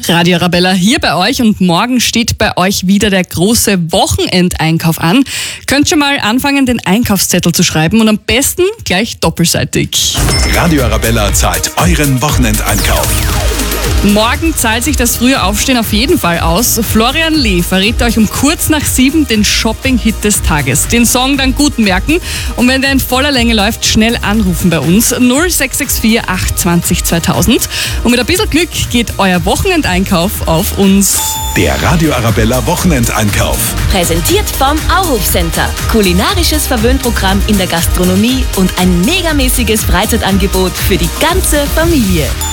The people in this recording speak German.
Radio Arabella hier bei euch und morgen steht bei euch wieder der große Wochenendeinkauf an. Könnt schon mal anfangen, den Einkaufszettel zu schreiben und am besten gleich doppelseitig. Radio Arabella zahlt euren Wochenendeinkauf. Morgen zahlt sich das frühe Aufstehen auf jeden Fall aus. Florian Lee verrät euch um kurz nach 7 den Shopping-Hit des Tages. Den Song dann gut merken und wenn der in voller Länge läuft, schnell anrufen bei uns 0664 820 2000. Und mit ein bisschen Glück geht euer Wochenendeinkauf auf uns. Der Radio Arabella Wochenendeinkauf. Präsentiert vom Auhof Center. Kulinarisches Verwöhnprogramm in der Gastronomie und ein megamäßiges Freizeitangebot für die ganze Familie.